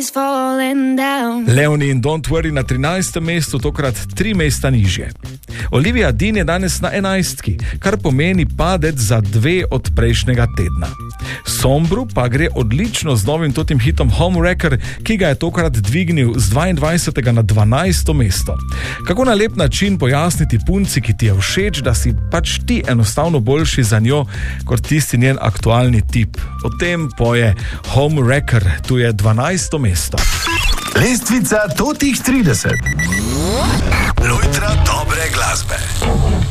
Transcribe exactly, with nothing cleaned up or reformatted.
Leonie in Don't Worry na trinajstem mestu, tokrat tri mesta nižje. Olivia Dean je danes na enajstki, kar pomeni padec za dve od prejšnjega tedna. Sombru pa gre odlično z novim totim hitom Homewrecker, ki ga je tokrat dvignil z dvaindvajsetega na dvanajsto mesto. Kako na lep način pojasniti punci, ki ti je všeč, da si pač ti enostavno boljši za njo kot tisti njen aktualni tip. O tem poje Homewrecker, tu je dvanajsto mesto. Lestvica totih trideset. Lojtra dobre glasbe.